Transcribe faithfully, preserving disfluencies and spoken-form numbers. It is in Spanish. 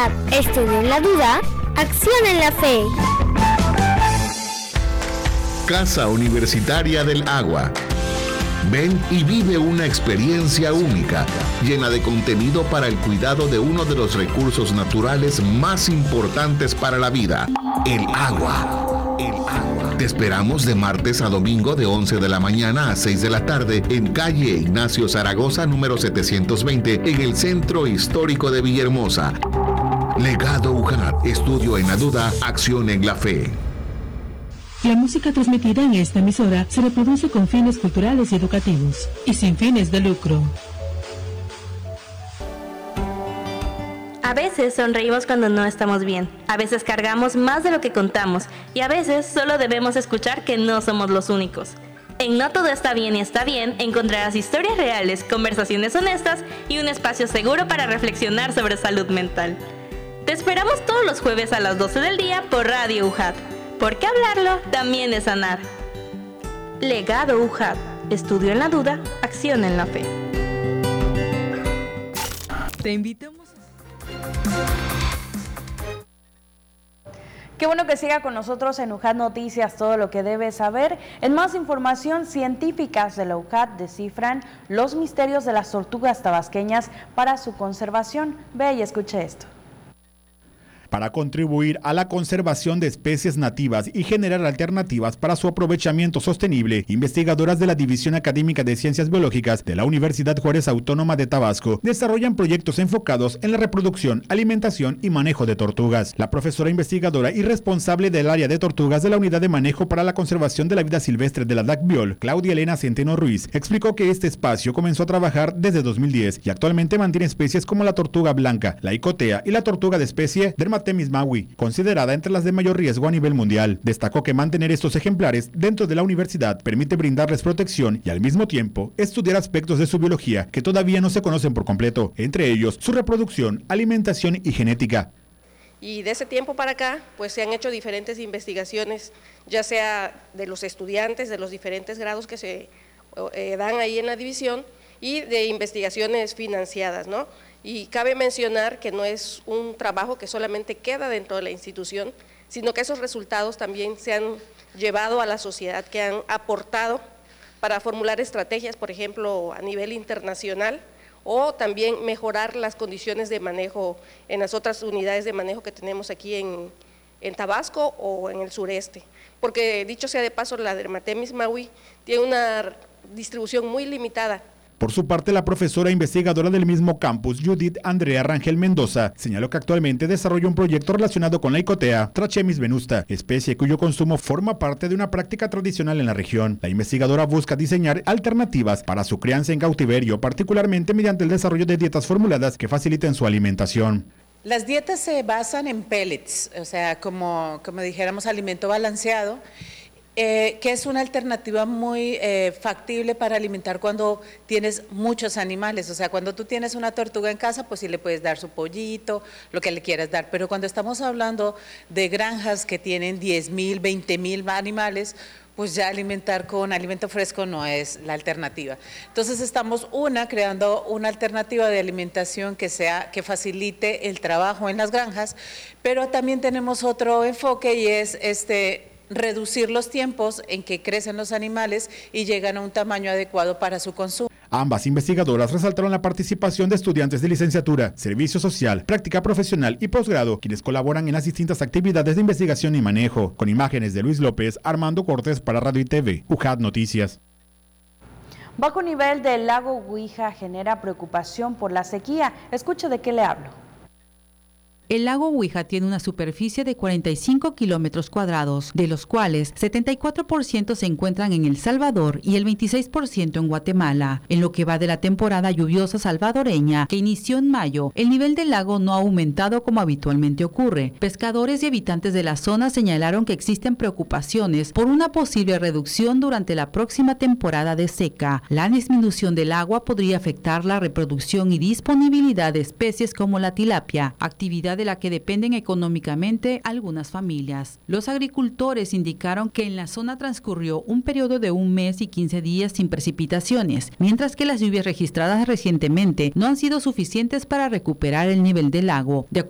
UJAT, estudio en la duda, acción en la fe. Casa Universitaria del Agua. Ven y vive una experiencia única, llena de contenido para el cuidado de uno de los recursos naturales más importantes para la vida, el agua. El agua. Te esperamos de martes a domingo de once de la mañana a seis de la tarde en calle Ignacio Zaragoza, número setecientos veinte, en el Centro Histórico de Villahermosa. Legado UJAT, estudio en la duda, acción en la fe. La música transmitida en esta emisora se reproduce con fines culturales y educativos y sin fines de lucro. A veces sonreímos cuando no estamos bien, a veces cargamos más de lo que contamos y a veces solo debemos escuchar que no somos los únicos. En No Todo Está Bien y Está Bien encontrarás historias reales, conversaciones honestas y un espacio seguro para reflexionar sobre salud mental. Te esperamos todos los jueves a las doce del día por Radio UJAT. Porque hablarlo también es sanar. Legado UJAT, estudio en la duda, acción en la fe. Te invitamos. Qué bueno que siga con nosotros en UJAT Noticias, todo lo que debes saber. En más información, científicas de la UJAT descifran los misterios de las tortugas tabasqueñas para su conservación. Ve y escuche esto. Para contribuir a la conservación de especies nativas y generar alternativas para su aprovechamiento sostenible, investigadoras de la División Académica de Ciencias Biológicas de la Universidad Juárez Autónoma de Tabasco desarrollan proyectos enfocados en la reproducción, alimentación y manejo de tortugas. La profesora investigadora y responsable del área de tortugas de la Unidad de Manejo para la Conservación de la Vida Silvestre de la DACBIOL, Claudia Elena Centeno Ruiz, explicó que este espacio comenzó a trabajar desde dos mil diez y actualmente mantiene especies como la tortuga blanca, la icotea y la tortuga de especie Dermatemis maui, considerada entre las de mayor riesgo a nivel mundial. Destacó que mantener estos ejemplares dentro de la universidad permite brindarles protección y al mismo tiempo estudiar aspectos de su biología que todavía no se conocen por completo, entre ellos su reproducción, alimentación y genética. Y de ese tiempo para acá, pues se han hecho diferentes investigaciones, ya sea de los estudiantes, de los diferentes grados que se eh, dan ahí en la división y de investigaciones financiadas, ¿no? Y cabe mencionar que no es un trabajo que solamente queda dentro de la institución, sino que esos resultados también se han llevado a la sociedad, que han aportado para formular estrategias, por ejemplo, a nivel internacional, o también mejorar las condiciones de manejo en las otras unidades de manejo que tenemos aquí en, en Tabasco o en el sureste. Porque, dicho sea de paso, la Dermatemis maui tiene una distribución muy limitada. Por su parte, la profesora investigadora del mismo campus, Judith Andrea Rangel Mendoza, señaló que actualmente desarrolla un proyecto relacionado con la icotea Trachemis venusta, especie cuyo consumo forma parte de una práctica tradicional en la región. La investigadora busca diseñar alternativas para su crianza en cautiverio, particularmente mediante el desarrollo de dietas formuladas que faciliten su alimentación. Las dietas se basan en pellets, o sea, como, como dijéramos, alimento balanceado. Eh, que es una alternativa muy eh, factible para alimentar cuando tienes muchos animales, o sea, cuando tú tienes una tortuga en casa, pues sí le puedes dar su pollito, lo que le quieras dar, pero cuando estamos hablando de granjas que tienen diez mil, veinte mil animales, pues ya alimentar con alimento fresco no es la alternativa. Entonces estamos, una, creando una alternativa de alimentación que sea, que facilite el trabajo en las granjas, pero también tenemos otro enfoque y es este reducir los tiempos en que crecen los animales y llegan a un tamaño adecuado para su consumo. Ambas investigadoras resaltaron la participación de estudiantes de licenciatura, servicio social, práctica profesional y posgrado, quienes colaboran en las distintas actividades de investigación y manejo. Con imágenes de Luis López, Armando Cortés para Radio y T V, UJAT Noticias. Bajo nivel del lago Huija genera preocupación por la sequía. Escuche de qué le hablo. El lago Huija tiene una superficie de cuarenta y cinco kilómetros cuadrados, de los cuales setenta y cuatro por ciento se encuentran en El Salvador y el veintiséis por ciento en Guatemala. En lo que va de la temporada lluviosa salvadoreña, que inició en mayo, el nivel del lago no ha aumentado como habitualmente ocurre. Pescadores y habitantes de la zona señalaron que existen preocupaciones por una posible reducción durante la próxima temporada de seca. La disminución del agua podría afectar la reproducción y disponibilidad de especies como la tilapia, actividad de la que dependen económicamente algunas familias. Los agricultores indicaron que en la zona transcurrió un periodo de un mes y quince días sin precipitaciones, mientras que las lluvias registradas recientemente no han sido suficientes para recuperar el nivel del lago. De acuerdo